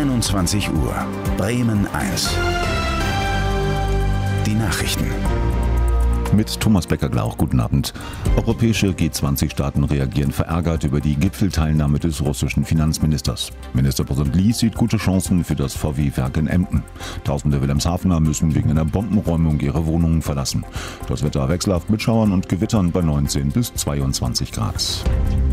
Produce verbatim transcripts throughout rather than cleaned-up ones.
einundzwanzig Uhr. Bremen eins. Die Nachrichten. Mit Thomas Becker-Glauch, guten Abend. Europäische G zwanzig Staaten reagieren verärgert über die Gipfelteilnahme des russischen Finanzministers. Ministerpräsident Lies sieht gute Chancen für das V W-Werk in Emden. Tausende Wilhelmshavener müssen wegen einer Bombenräumung ihre Wohnungen verlassen. Das Wetter wechselhaft mit Schauern und Gewittern bei neunzehn bis zweiundzwanzig Grad.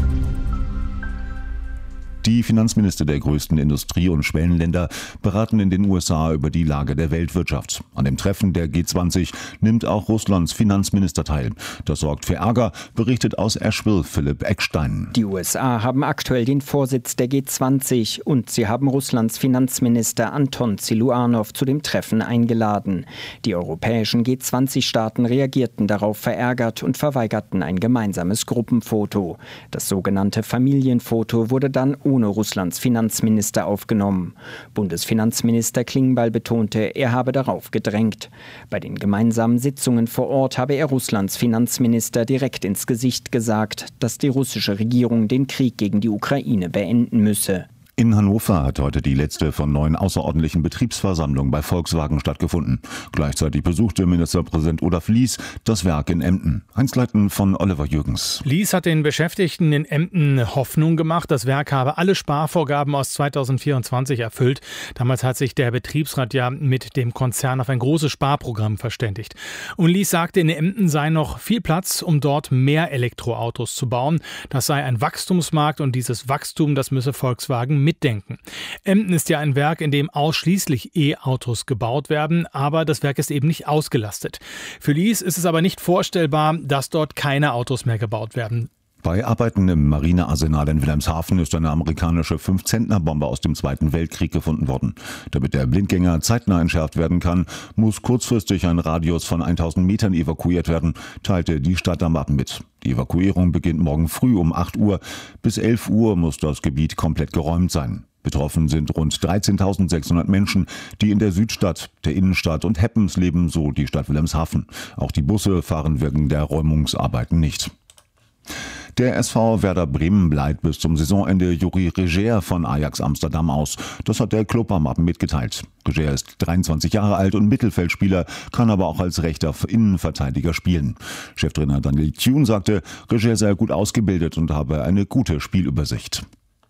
Die Finanzminister der größten Industrie- und Schwellenländer beraten in den U S A über die Lage der Weltwirtschaft. An dem Treffen der G zwanzig nimmt auch Russlands Finanzminister teil. Das sorgt für Ärger, berichtet aus Asheville Philipp Eckstein. Die U S A haben aktuell den Vorsitz der G zwanzig und sie haben Russlands Finanzminister Anton Siluanow zu dem Treffen eingeladen. Die europäischen G zwanzig Staaten reagierten darauf verärgert und verweigerten ein gemeinsames Gruppenfoto. Das sogenannte Familienfoto wurde dann ohne Russlands Finanzminister aufgenommen. Bundesfinanzminister Klingbeil betonte, er habe darauf gedrängt. Bei den gemeinsamen Sitzungen vor Ort habe er Russlands Finanzminister direkt ins Gesicht gesagt, dass die russische Regierung den Krieg gegen die Ukraine beenden müsse. In Hannover hat heute die letzte von neun außerordentlichen Betriebsversammlungen bei Volkswagen stattgefunden. Gleichzeitig besuchte Ministerpräsident Olaf Lies das Werk in Emden. Einzelheiten von Oliver Jürgens. Lies hat den Beschäftigten in Emden Hoffnung gemacht. Das Werk habe alle Sparvorgaben aus zweitausendvierundzwanzig erfüllt. Damals hat sich der Betriebsrat ja mit dem Konzern auf ein großes Sparprogramm verständigt. Und Lies sagte, in Emden sei noch viel Platz, um dort mehr Elektroautos zu bauen. Das sei ein Wachstumsmarkt und dieses Wachstum, das müsse Volkswagen mitdenken. Emden ist ja ein Werk, in dem ausschließlich E-Autos gebaut werden, aber das Werk ist eben nicht ausgelastet. Für Lies ist es aber nicht vorstellbar, dass dort keine Autos mehr gebaut werden. Bei Arbeiten im Marinearsenal in Wilhelmshaven ist eine amerikanische fünf-Zentner-Bombe aus dem Zweiten Weltkrieg gefunden worden. Damit der Blindgänger zeitnah entschärft werden kann, muss kurzfristig ein Radius von tausend Metern evakuiert werden, teilte die Stadt am Abend mit. Die Evakuierung beginnt morgen früh um acht Uhr. Bis elf Uhr muss das Gebiet komplett geräumt sein. Betroffen sind rund dreizehntausendsechshundert Menschen, die in der Südstadt, der Innenstadt und Heppens leben, so die Stadt Wilhelmshaven. Auch die Busse fahren wegen der Räumungsarbeiten nicht. Der S V Werder Bremen bleibt bis zum Saisonende Juri Reger von Ajax Amsterdam aus. Das hat der Club am Abend mitgeteilt. Reger ist dreiundzwanzig Jahre alt und Mittelfeldspieler, kann aber auch als rechter Innenverteidiger spielen. Cheftrainer Daniel Thune sagte, Reger sei gut ausgebildet und habe eine gute Spielübersicht.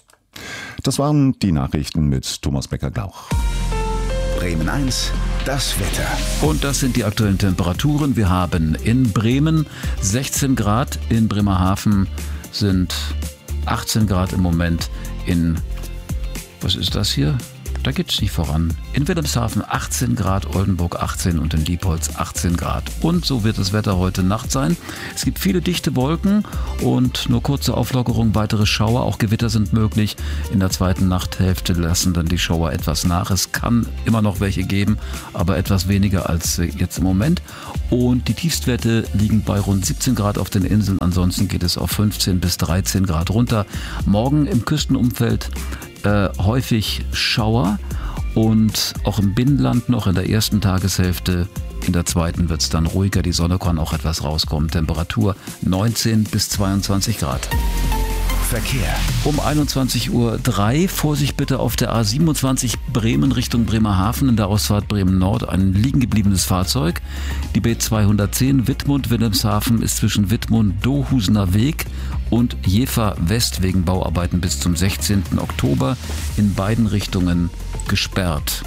Das waren die Nachrichten mit Thomas Becker-Glauch. Bremen eins, das Wetter. Und das sind die aktuellen Temperaturen. Wir haben in Bremen sechzehn Grad, in Bremerhaven sind achtzehn Grad im Moment, in, was ist das hier? Da geht es nicht voran. In Wilhelmshaven achtzehn Grad, Oldenburg achtzehn und in Diepholz achtzehn Grad. Und so wird das Wetter heute Nacht sein. Es gibt viele dichte Wolken und nur kurze Auflockerung, weitere Schauer, auch Gewitter sind möglich. In der zweiten Nachthälfte lassen dann die Schauer etwas nach. Es kann immer noch welche geben, aber etwas weniger als jetzt im Moment. Und die Tiefstwerte liegen bei rund siebzehn Grad auf den Inseln. Ansonsten geht es auf fünfzehn bis dreizehn Grad runter. Morgen im Küstenumfeld Äh, häufig Schauer und auch im Binnenland noch in der ersten Tageshälfte. In der zweiten wird es dann ruhiger, die Sonne kann auch etwas rauskommen. Temperatur neunzehn bis zweiundzwanzig Grad. Verkehr. Um einundzwanzig Uhr drei, Vorsicht bitte auf der A siebenundzwanzig Bremen Richtung Bremerhaven in der Ausfahrt Bremen Nord, ein liegen gebliebenes Fahrzeug. Die B zweihundertzehn Wittmund-Wilhelmshaven ist zwischen Wittmund-Dohusener Weg und Jever West wegen Bauarbeiten bis zum sechzehnten Oktober in beiden Richtungen gesperrt.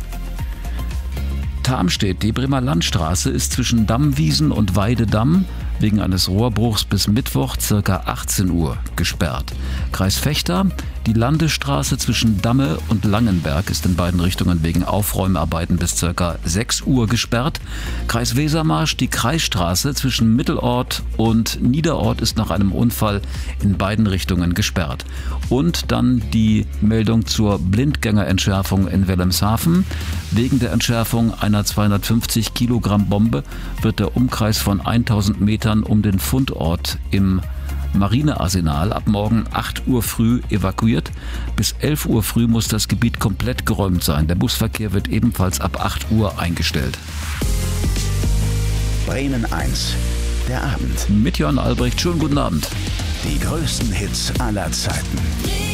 Tarmstedt, die Bremer Landstraße ist zwischen Dammwiesen und Weidedamm wegen eines Rohrbruchs bis Mittwoch ca. achtzehn Uhr gesperrt. Kreis Vechta, die Landesstraße zwischen Damme und Langenberg ist in beiden Richtungen wegen Aufräumarbeiten bis ca. sechs Uhr gesperrt. Kreis Wesermarsch, die Kreisstraße zwischen Mittelort und Niederort ist nach einem Unfall in beiden Richtungen gesperrt. Und dann die Meldung zur Blindgängerentschärfung in Wilhelmshaven. Wegen der Entschärfung einer zweihundertfünfzig Kilogramm Bombe wird der Umkreis von tausend Metern um den Fundort im Marinearsenal ab morgen acht Uhr früh evakuiert. Bis elf Uhr früh muss das Gebiet komplett geräumt sein. Der Busverkehr wird ebenfalls ab acht Uhr eingestellt. Bremen eins, der Abend. Mit Jörn Albrecht, schönen guten Abend. Die größten Hits aller Zeiten.